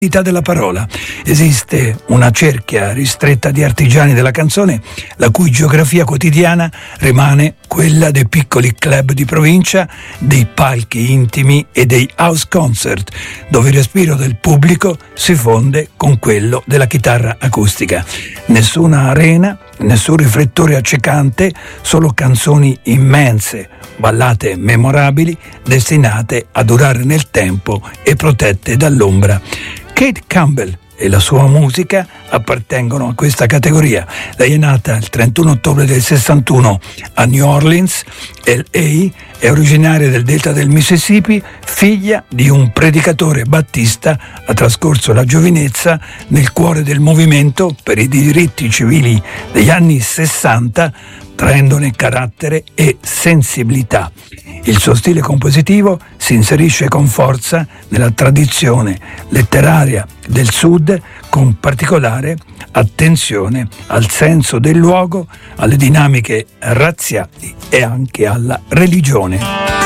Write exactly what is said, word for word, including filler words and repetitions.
della parola. Esiste una cerchia ristretta di artigiani della canzone, la cui geografia quotidiana rimane quella dei piccoli club di provincia, dei palchi intimi e dei house concert, dove il respiro del pubblico si fonde con quello della chitarra acustica. Nessuna arena, nessun riflettore accecante, solo canzoni immense, ballate memorabili, destinate a durare nel tempo e protette dall'ombra. Kate Campbell e la sua musica appartengono a questa categoria. Lei è nata il trentuno ottobre del sessantuno a New Orleans, L A, è originaria del delta del Mississippi, figlia di un predicatore battista, ha trascorso la giovinezza nel cuore del movimento per i diritti civili degli anni sessanta, traendone carattere e sensibilità. Il suo stile compositivo si inserisce con forza nella tradizione letteraria del Sud, con particolare attenzione al senso del luogo, alle dinamiche razziali e anche alla religione.